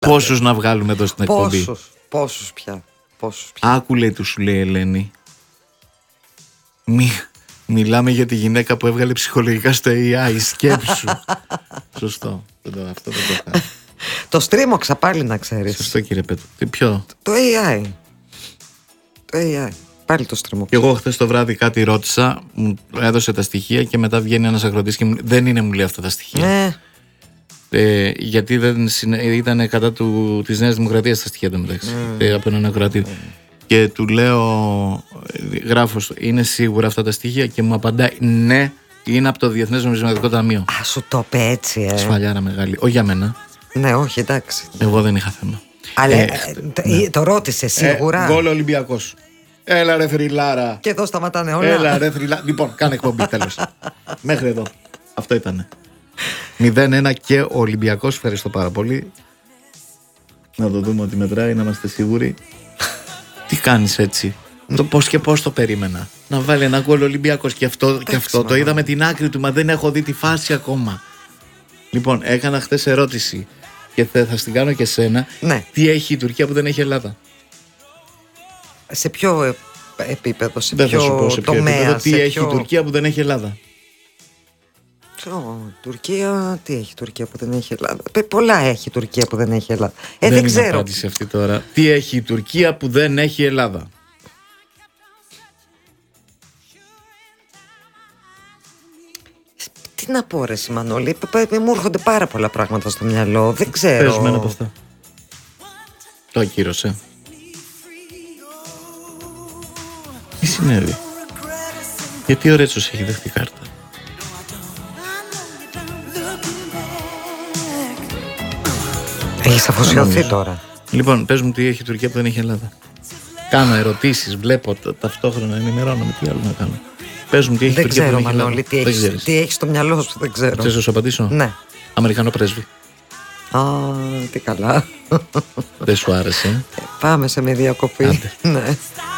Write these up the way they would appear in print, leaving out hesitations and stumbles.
Πόσους να βγάλουμε εδώ στην εκπομπή? Πόσους πια. Άκου, λέει, του σου λέει η Ελένη. Μιλάμε για τη γυναίκα που έβγαλε ψυχολογικά στο AI. Σκέψου. Σωστό. Αυτό δεν το κάνω. Το στρίμωξα πάλι, να ξέρεις. Σωστό, κύριε Πέτρο. Ποιο? Το AI. Το AI. Πάλι το στριμώξα. Και εγώ χθες το βράδυ κάτι ρώτησα, μου έδωσε τα στοιχεία και μετά βγαίνει ένας αγροτής και δεν είναι, μου λέει, αυτά τα στοιχεία. Γιατί δεν ήταν κατά της Νέας Δημοκρατίας τα στοιχεία του μεταξύ. Από έναν ακροατή. Και του λέω, γράφω, είναι σίγουρα αυτά τα στοιχεία? Και μου απαντάει, ναι, είναι από το Διεθνές Νομισματικό Ταμείο. Α, σου το είπε έτσι, Σφαλιάρα μεγάλη. Όχι για μένα. Ναι, όχι, εντάξει. Εγώ δεν είχα θέμα. Αλλά το ρώτησε σίγουρα. Γκολ Ολυμπιακός. Έλα ρε θρυλάρα. Και εδώ σταματάνε όλα. Έλα ρε θρυλάρα. Λοιπόν, κάνε εκπομπή, τέλος. Μέχρι εδώ. Αυτό ήτανε. 0-1 και ο Ολυμπιακός. Ευχαριστώ πάρα πολύ. Να το δούμε ότι μετράει, να είμαστε σίγουροι. Τι κάνεις έτσι? Το πώς και πώς το περίμενα. Να βάλει ένα γκολ Ολυμπιακός και αυτό το είδα με την άκρη του, μα δεν έχω δει τη φάση ακόμα. Λοιπόν, έκανα χτες ερώτηση και θα στην κάνω και σένα. Ναι. Τι έχει η Τουρκία που δεν έχει η Ελλάδα? Σε ποιο επίπεδο, σε δεν ποιο θα σου πω σε ποιο τομέα? Επίπεδο, τι έχει η Τουρκία που δεν έχει η Ελλάδα? Τουρκία, τι έχει η Τουρκία που δεν έχει η Ελλάδα? Πολλά έχει η Τουρκία που δεν έχει η Ελλάδα. Δεν ξέρω. Είναι απάντηση αυτή τώρα. Τι έχει η Τουρκία που δεν έχει η Ελλάδα? Τι να πω ρε Μανώλη, μου έρχονται πάρα πολλά πράγματα στο μυαλό. Δεν ξέρω. Πες με ένα από αυτά. Το ακύρωσε. Τι συνέβη? Γιατί ο Ρέτσος έχει δεχτεί κάρτα? Έχεις αφοσιωθεί τώρα. Λοιπόν, πες μου τι έχει η Τουρκία που δεν έχει η Ελλάδα. Κάνω ερωτήσεις, βλέπω ταυτόχρονα, ενημερώνομαι. Τι άλλο να κάνω? Πες μου τι έχει η Τουρκία που δεν έχει η Ελλάδα. Τι έχεις στο μυαλό σου, δεν ξέρω. Θες να σου απαντήσω? Ναι. Αμερικανό πρέσβη. Τι καλά. Δεν σου άρεσε? Πάμε σε μια διακοπή. Άντε. Ναι.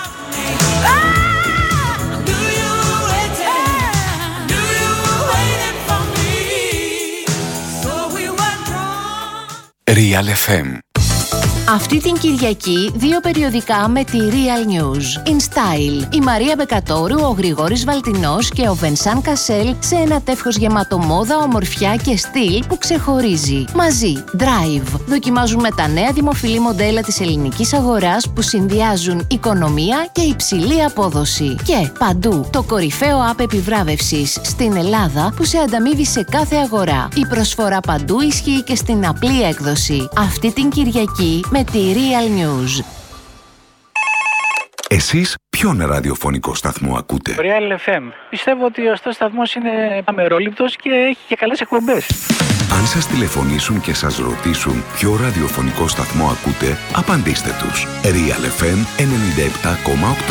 Real FM. Αυτή την Κυριακή 2 περιοδικά με τη Real News. In Style. Η Μαρία Μπεκατόρου, ο Γρηγόρης Βαλτινός και ο Βενσάν Κασέλ σε ένα τεύχος γεμάτο μόδα, ομορφιά και στυλ που ξεχωρίζει. Μαζί, Drive. Δοκιμάζουμε τα νέα δημοφιλή μοντέλα της ελληνικής αγοράς που συνδυάζουν οικονομία και υψηλή απόδοση. Και παντού, το κορυφαίο app επιβράβευσης στην Ελλάδα που σε ανταμείβει σε κάθε αγορά. Η προσφορά παντού ισχύει και στην απλή έκδοση. Αυτή την Κυριακή με τη Real News. Εσείς ποιον ραδιοφωνικό σταθμό ακούτε? Real FM. Πιστεύω ότι ο σταθμός είναι αμερόληπτος και έχει και καλές εκπομπές. Αν σας τηλεφωνήσουν και σας ρωτήσουν ποιο ραδιοφωνικό σταθμό ακούτε, απαντήστε τους. Real FM 97,8.